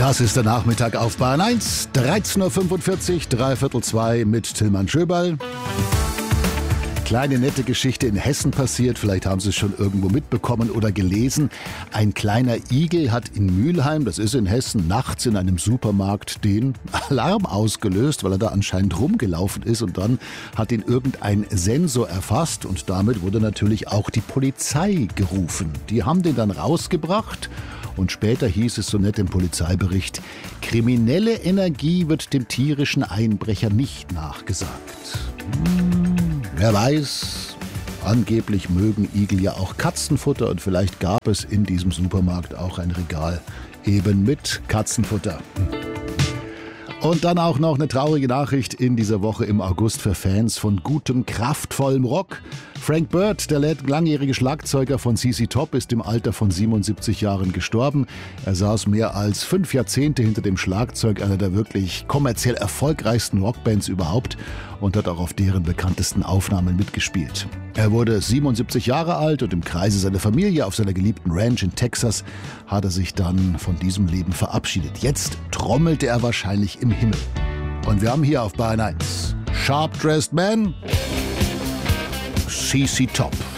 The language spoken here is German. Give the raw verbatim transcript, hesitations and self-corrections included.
Das ist der Nachmittag auf Bahn eins, dreizehn Uhr fünfundvierzig, dreiviertel zwei mit Tillmann Schöberl. Kleine nette Geschichte in Hessen passiert, vielleicht haben Sie es schon irgendwo mitbekommen oder gelesen. Ein kleiner Igel hat in Mülheim, das ist in Hessen, nachts in einem Supermarkt den Alarm ausgelöst, weil er da anscheinend rumgelaufen ist, und dann hat ihn irgendein Sensor erfasst und damit wurde natürlich auch die Polizei gerufen. Die haben den dann rausgebracht. Und später hieß es so nett im Polizeibericht, kriminelle Energie wird dem tierischen Einbrecher nicht nachgesagt. Hm, wer weiß, angeblich mögen Igel ja auch Katzenfutter und vielleicht gab es in diesem Supermarkt auch ein Regal eben mit Katzenfutter. Und dann auch noch eine traurige Nachricht in dieser Woche im August für Fans von gutem, kraftvollem Rock. Frank Bird, der langjährige Schlagzeuger von C C Top, ist im Alter von siebenundsiebzig Jahren gestorben. Er saß mehr als fünf Jahrzehnte hinter dem Schlagzeug einer der wirklich kommerziell erfolgreichsten Rockbands überhaupt und hat auch auf deren bekanntesten Aufnahmen mitgespielt. Er wurde siebenundsiebzig Jahre alt und im Kreise seiner Familie auf seiner geliebten Ranch in Texas hat er sich dann von diesem Leben verabschiedet. Jetzt trommelte er wahrscheinlich im Himmel. Und wir haben hier auf Bahn eins Sharp Dressed Man, C C Top.